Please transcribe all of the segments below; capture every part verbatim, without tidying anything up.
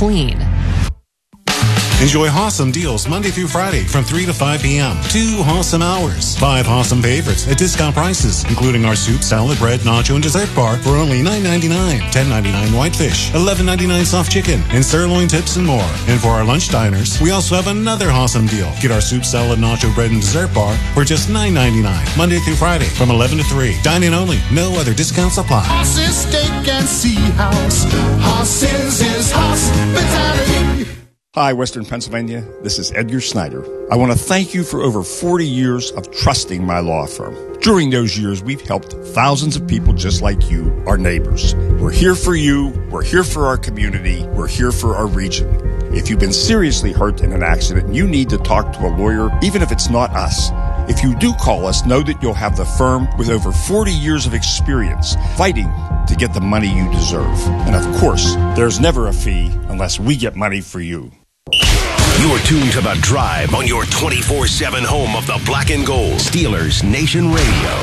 clean. Enjoy awesome deals Monday through Friday from three to five p.m. Two awesome hours. Five awesome favorites at discount prices, including our soup, salad, bread, nacho, and dessert bar for only nine ninety-nine, ten ninety-nine whitefish, eleven ninety-nine soft chicken, and sirloin tips and more. And for our lunch diners, we also have another awesome deal. Get our soup, salad, nacho, bread, and dessert bar for just nine ninety-nine, Monday through Friday from eleven to three. Dine-in only. No other discounts apply. Hoss's Steak and Sea House. Hoss's is hospitality. Hi, Western Pennsylvania. This is Edgar Snyder. I want to thank you for over forty years of trusting my law firm. During those years, we've helped thousands of people just like you, our neighbors. We're here for you. We're here for our community. We're here for our region. If you've been seriously hurt in an accident, you need to talk to a lawyer, even if it's not us. If you do call us, know that you'll have the firm with over forty years of experience fighting to get the money you deserve. And of course, there's never a fee unless we get money for you. You're tuned to The Drive on your twenty-four seven home of the Black and Gold. Steelers Nation Radio.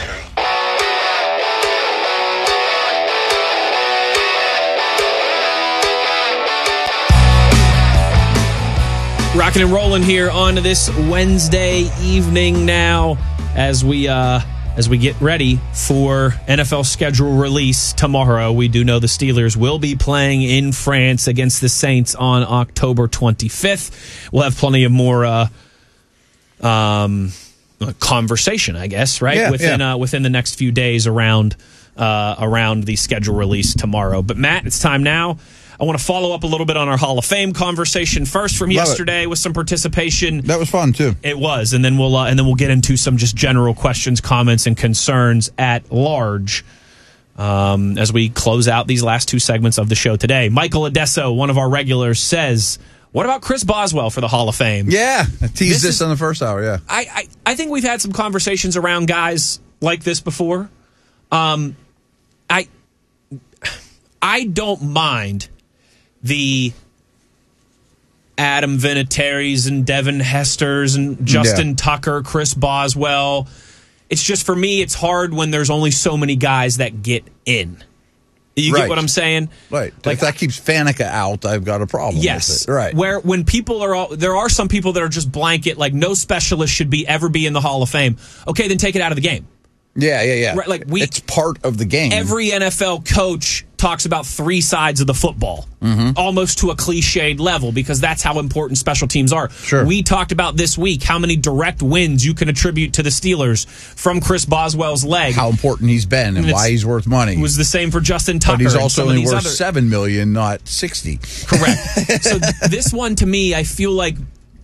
Rocking and rolling here on this Wednesday evening now as we uh, as we get ready for N F L schedule release tomorrow. We do know the Steelers will be playing in France against the Saints on October twenty-fifth. We'll have plenty of more uh, um, conversation, I guess, right? Yeah, within yeah. Uh, within the next few days around uh, around the schedule release tomorrow. But Matt, it's time now. I want to follow up a little bit on our Hall of Fame conversation first from Love yesterday it. with some participation. That was fun too. It was, and then we'll uh, and then we'll get into some just general questions, comments, and concerns at large um, as we close out these last two segments of the show today. Michael Adesso, one of our regulars, says, "What about Chris Boswell for the Hall of Fame?" Yeah, I teased This this, is- on the first hour. Yeah, I, I I think we've had some conversations around guys like this before. Um, I I don't mind the Adam Vinatieri's and Devin Hester's and Justin Yeah. Tucker, Chris Boswell. It's just, for me, it's hard when there's only so many guys that get in. You Right. get what I'm saying? right. Like, if that keeps Faneca out, I've got a problem. Yes. with it. Right. Where when people are all, there are some people that are just blanket, like no specialist should be ever be in the Hall of Fame. Okay, then take it out of the game. Yeah, yeah, yeah. Right, like we- it's part of the game. Every N F L coach talks about three sides of the football, Mm-hmm. almost to a cliched level, because that's how important special teams are. Sure. We talked about this week how many direct wins you can attribute to the Steelers from Chris Boswell's leg. how important he's been and And why it's- he's worth money. It was the same for Justin Tucker. but he's and also some of only these worth other- seven million, not sixty. Correct. So th- this one, to me, I feel like,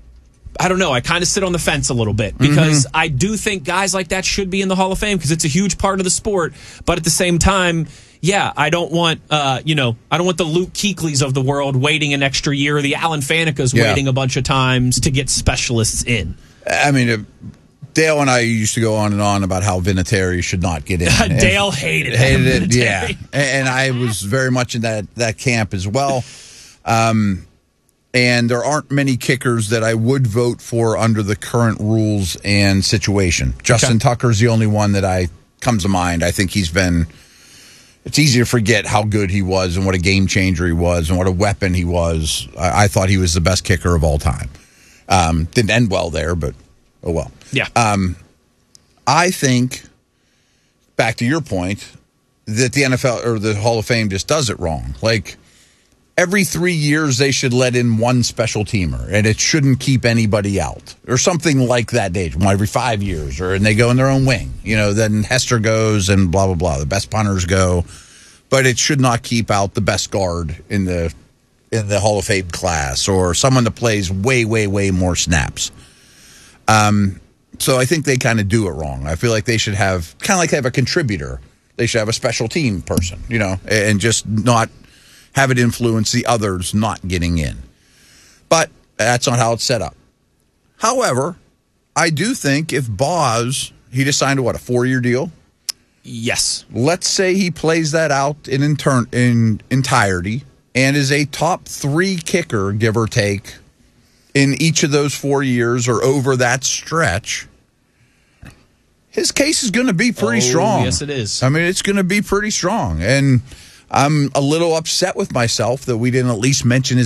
I don't know, I kind of sit on the fence a little bit, because Mm-hmm. I do think guys like that should be in the Hall of Fame because it's a huge part of the sport. But at the same time, yeah, I don't want, uh, you know, I don't want the Luke Kuechly's of the world waiting an extra year, or the Alan Faneca's Yeah. waiting a bunch of times to get specialists in. I mean, uh, Dale and I used to go on and on about how Vinatieri should not get in. Dale hated it. hated it, yeah. Vinatieri. And I was very much in that that camp as well. Um, and there aren't many kickers that I would vote for under the current rules and situation. Justin Okay. Tucker's the only one that I comes to mind. I think he's been. It's easy to forget how good he was and what a game changer he was and what a weapon he was. I, I thought he was the best kicker of all time. Um, didn't end well there, but oh well. Yeah. Um, I think, back to your point, that the N F L or the Hall of Fame just does it wrong. Like, every three years they should let in one special teamer, and it shouldn't keep anybody out, or something like that. Age, well, every five years, or and they go in their own wing. You know, then Hester goes, and blah blah blah. The best punters go, but it should not keep out the best guard in the in the Hall of Fame class, or someone that plays way way way more snaps. Um. So I think they kind of do it wrong. I feel like they should have kind of like have a contributor. They should have a special team person, you know, and just not have it influence the others not getting in. But that's not how it's set up. However, I do think if Boz, he just signed a, what, a four-year deal? Yes. Let's say he plays that out in, intern- in entirety and is a top three kicker, give or take, in each of those four years or over that stretch. His case is going to be pretty Oh, strong. yes, it is. I mean, it's going to be pretty strong. And I'm a little upset with myself that we didn't at least mention his